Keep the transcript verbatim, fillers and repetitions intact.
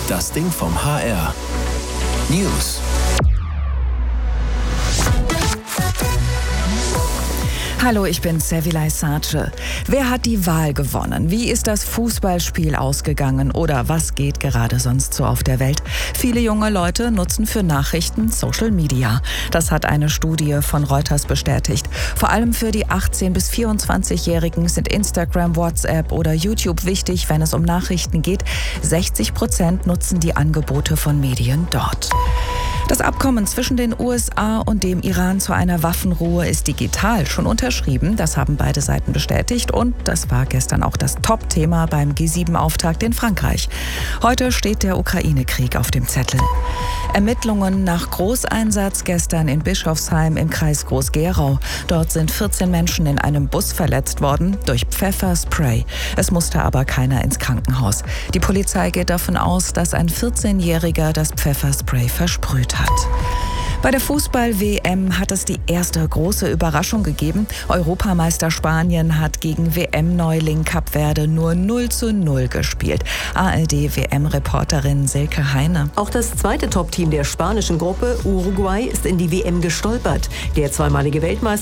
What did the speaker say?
Das Ding vom H R. News. Hallo, ich bin Sevilay Sace. Wer hat die Wahl gewonnen? Wie ist das Fußballspiel ausgegangen? Oder was geht gerade sonst so auf der Welt? Viele junge Leute nutzen für Nachrichten Social Media. Das hat eine Studie von Reuters bestätigt. Vor allem für die achtzehn- bis vierundzwanzigjährigen sind Instagram, WhatsApp oder YouTube wichtig, wenn es um Nachrichten geht. sechzig Prozent nutzen die Angebote von Medien dort. Das Abkommen zwischen den U S A und dem Iran zu einer Waffenruhe ist digital schon unterschrieben. Das haben beide Seiten bestätigt und das war gestern auch das Top-Thema beim G sieben Auftakt in Frankreich. Heute steht der Ukraine-Krieg auf dem Zettel. Ermittlungen nach Großeinsatz gestern in Bischofsheim im Kreis Groß-Gerau. Dort sind vierzehn Menschen in einem Bus verletzt worden durch Pfefferspray. Es musste aber keiner ins Krankenhaus. Die Polizei geht davon aus, dass ein vierzehnjähriger das Pfefferspray versprüht hat. Bei der Fußball-W M hat es die erste große Überraschung gegeben. Europameister Spanien hat gegen W M-Neuling Kap Verde nur null zu null gespielt. A R D-W M-Reporterin Silke Heine. Auch das zweite Top-Team der spanischen Gruppe, Uruguay, ist in die W M gestolpert. Der zweimalige Weltmeister